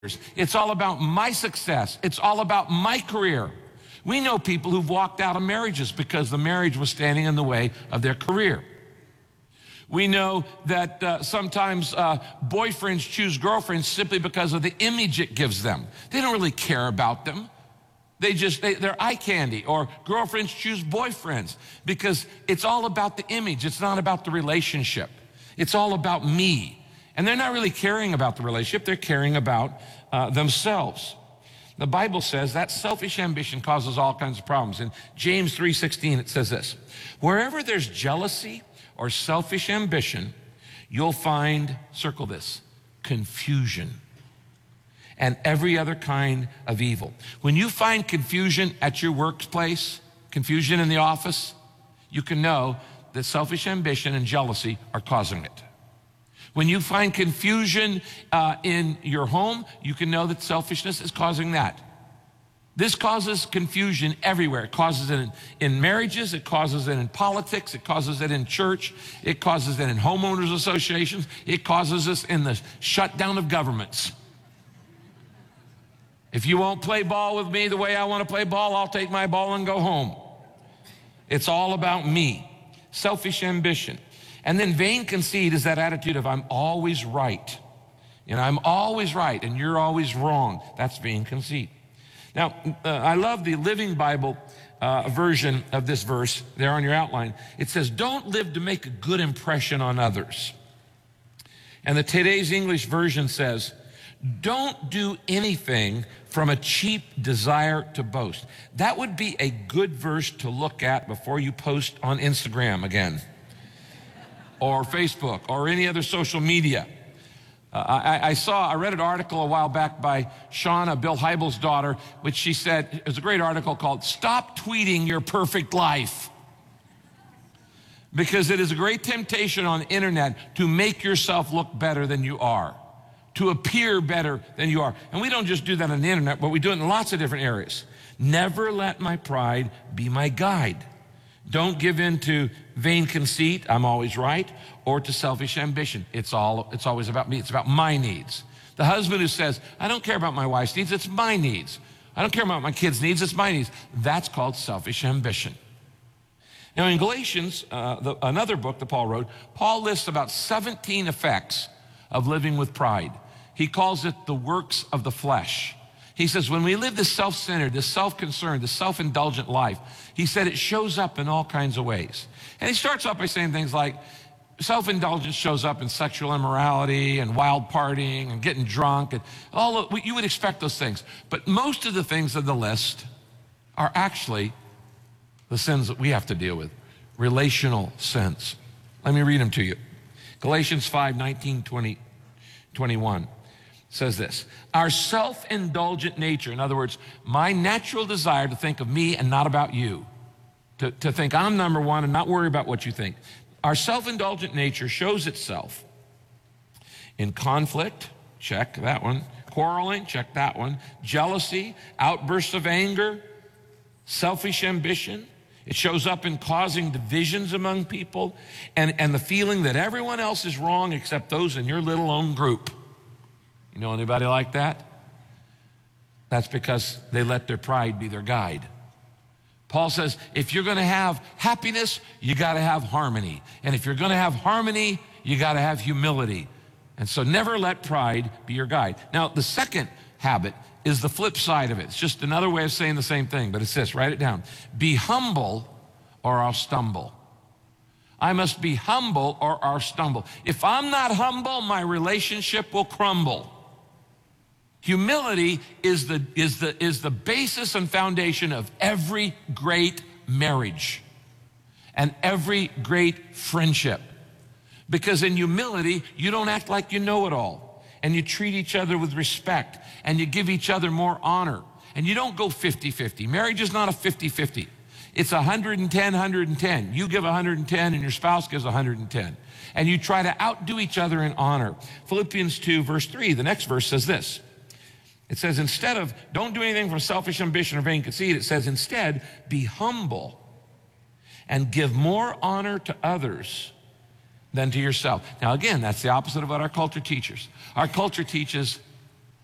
It's all about my success. It's all about my career. We know people who've walked out of marriages because the marriage was standing in the way of their career. We know that sometimes boyfriends choose girlfriends simply because of the image it gives them. They don't really care about them. They're eye candy. Or girlfriends choose boyfriends because it's all about the image. It's not about the relationship. It's all about me. And they're not really caring about the relationship. They're caring about themselves. The Bible says that selfish ambition causes all kinds of problems. In James 3:16, it says this: wherever there's jealousy or selfish ambition, you'll find, circle this, confusion and every other kind of evil. When you find confusion at your workplace, confusion in the office, you can know that selfish ambition and jealousy are causing it. When you find confusion in your home, you can know that selfishness is causing that. This causes confusion everywhere. It causes it in marriages, it causes it in politics, it causes it in church, it causes it in homeowners associations, it causes us in the shutdown of governments. If you won't play ball with me the way I want to play ball, I'll take my ball and go home. It's all about me. Selfish ambition. And then vain conceit is that attitude of I'm always right. And I'm always right and you're always wrong. That's vain conceit. Now, I love the Living Bible version of this verse there on your outline. It says, don't live to make a good impression on others. And the Today's English version says, don't do anything from a cheap desire to boast. That would be a good verse to look at before you post on Instagram again, or Facebook, or any other social media. I read an article a while back by Shauna, Bill Hybels' daughter, which she said, it was a great article called, Stop Tweeting Your Perfect Life. Because it is a great temptation on the internet to make yourself look better than you are, to appear better than you are. And we don't just do that on the internet, but we do it in lots of different areas. Never let my pride be my guide. Don't give in to vain conceit, I'm always right, or to selfish ambition. It's always about me. It's about my needs. The husband who says, I don't care about my wife's needs, it's my needs. I don't care about my kids' needs, it's my needs. That's called selfish ambition. Now in Galatians, another book that Paul wrote, Paul lists about 17 effects of living with pride. He calls it the works of the flesh. He says, when we live this self-centered, this self-concerned, this self-indulgent life, he said it shows up in all kinds of ways. And he starts off by saying things like, self-indulgence shows up in sexual immorality and wild partying and getting drunk and you would expect those things. But most of the things on the list are actually the sins that we have to deal with, relational sins. Let me read them to you. Galatians 5:19, 20, 21. Says this: our self-indulgent nature, in other words, my natural desire to think of me and not about you, to think I'm number one and not worry about what you think. Our self-indulgent nature shows itself in conflict, check that one, quarreling, check that one, jealousy, outbursts of anger, selfish ambition. It shows up in causing divisions among people and the feeling that everyone else is wrong except those in your little own group. You know anybody like that? That's because they let their pride be their guide. Paul says, if you're going to have happiness, you got to have harmony. And if you're going to have harmony, you got to have humility. And so never let pride be your guide. Now, the second habit is the flip side of it. It's just another way of saying the same thing, but it's this, write it down. Be humble or I'll stumble. I must be humble or I'll stumble. If I'm not humble, my relationship will crumble. Humility is the basis and foundation of every great marriage and every great friendship. Because in humility, you don't act like you know it all. And you treat each other with respect. And you give each other more honor. And you don't go 50-50. Marriage is not a 50-50. It's 110, 110. You give 110 and your spouse gives 110. And you try to outdo each other in honor. Philippians 2, verse 3, the next verse says this. It says, instead of, don't do anything from selfish ambition or vain conceit, it says, instead, be humble and give more honor to others than to yourself. Now again, that's the opposite of what our culture teaches. Our culture teaches,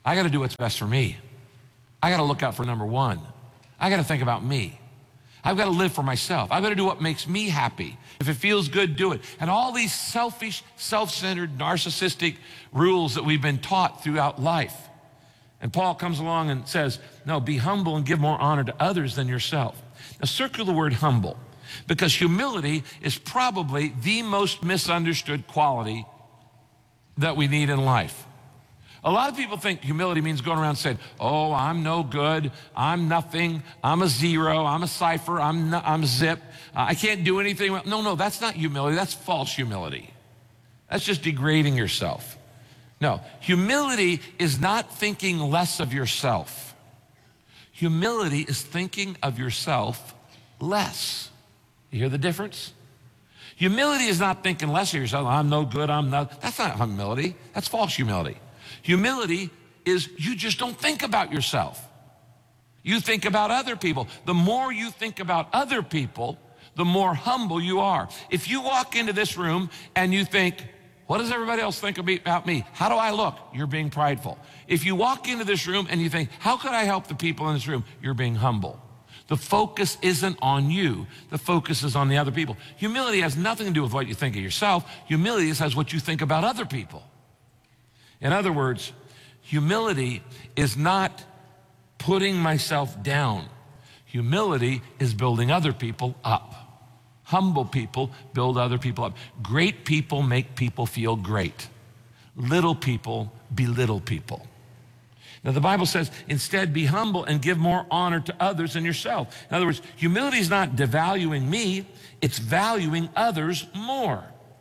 I got to do what's best for me. I got to look out for number one. I got to think about me. I've got to live for myself. I've got to do what makes me happy. If it feels good, do it. And all these selfish, self-centered, narcissistic rules that we've been taught throughout life. And Paul comes along and says, no, be humble and give more honor to others than yourself. Now circle the word humble, because humility is probably the most misunderstood quality that we need in life. A lot of people think humility means going around saying, oh, I'm no good, I'm nothing, I'm a zero, I'm a cipher, I'm a zip, I can't do anything. No, that's not humility, that's false humility. That's just degrading yourself. No, humility is not thinking less of yourself. Humility is thinking of yourself less. You hear the difference? Humility is not thinking less of yourself. I'm no good, I'm not. That's not humility, that's false humility. Humility is you just don't think about yourself. You think about other people. The more you think about other people, the more humble you are. If you walk into this room and you think, what does everybody else think about me? How do I look? You're being prideful. If you walk into this room and you think, how could I help the people in this room? You're being humble. The focus isn't on you. The focus is on the other people. Humility has nothing to do with what you think of yourself. Humility has what you think about other people. In other words, humility is not putting myself down. Humility is building other people up. Humble people build other people up. Great people make people feel great. Little people belittle people. Now the Bible says, instead be humble and give more honor to others than yourself. In other words, humility is not devaluing me, it's valuing others more.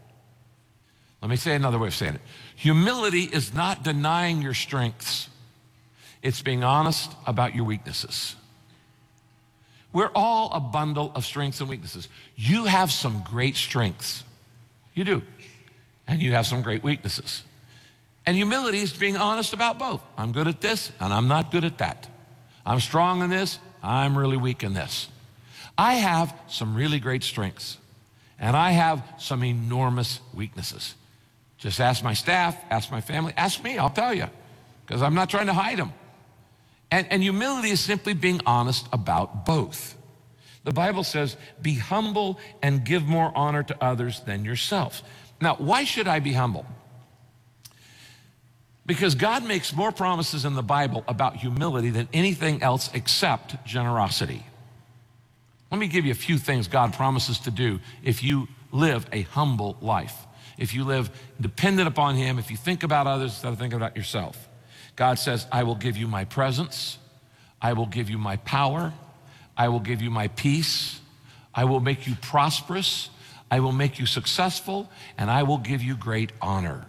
Let me say another way of saying it. Humility is not denying your strengths. It's being honest about your weaknesses. We're all a bundle of strengths and weaknesses. You have some great strengths. You do. And you have some great weaknesses. And humility is being honest about both. I'm good at this and I'm not good at that. I'm strong in this, I'm really weak in this. I have some really great strengths and I have some enormous weaknesses. Just ask my staff, ask my family, ask me, I'll tell you, because I'm not trying to hide them. And humility is simply being honest about both. The Bible says, be humble and give more honor to others than yourself. Now, why should I be humble? Because God makes more promises in the Bible about humility than anything else except generosity. Let me give you a few things God promises to do if you live a humble life. If you live dependent upon Him, if you think about others instead of thinking about yourself. God says, I will give you my presence. I will give you my power. I will give you my peace. I will make you prosperous. I will make you successful. And I will give you great honor.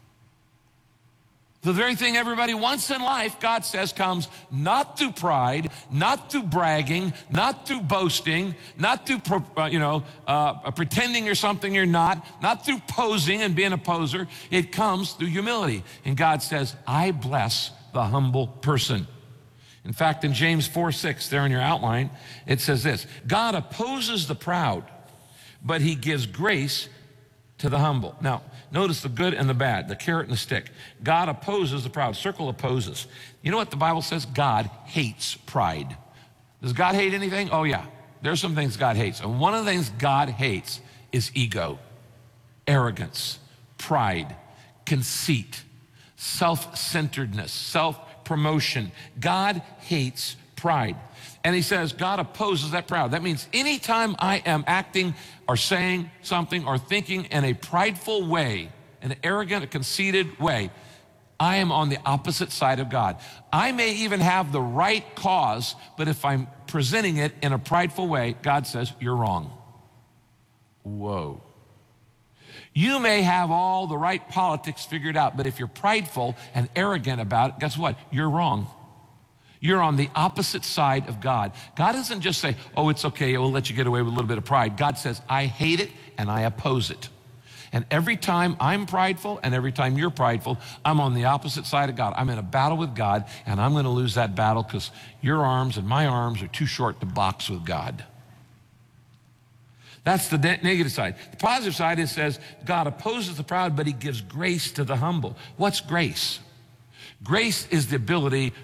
The very thing everybody wants in life, God says, comes not through pride, not through bragging, not through boasting, not through pretending you're something you're not through posing and being a poser. It comes through humility. And God says, I bless the humble person. In fact, in James 4:6, there in your outline, it says this, God opposes the proud, but He gives grace to the humble. Now, notice the good and the bad, the carrot and the stick. God opposes the proud. Circle opposes. You know what the Bible says? God hates pride. Does God hate anything? Oh yeah, there's some things God hates. And one of the things God hates is ego, arrogance, pride, conceit, self-centeredness, self-promotion. God hates pride. And He says God opposes that proud. That means anytime I am acting or saying something or thinking in a prideful way, an arrogant, a conceited way, I am on the opposite side of God. I may even have the right cause, but if I'm presenting it in a prideful way, God says, you're wrong. Whoa. You may have all the right politics figured out, but if you're prideful and arrogant about it, guess what? You're wrong. You're on the opposite side of God. God doesn't just say, oh, it's okay, we'll let you get away with a little bit of pride. God says, I hate it and I oppose it. And every time I'm prideful and every time you're prideful, I'm on the opposite side of God. I'm in a battle with God and I'm going to lose that battle because your arms and my arms are too short to box with God. That's the negative side. The positive side, it says, God opposes the proud, but He gives grace to the humble. What's grace? Grace is the ability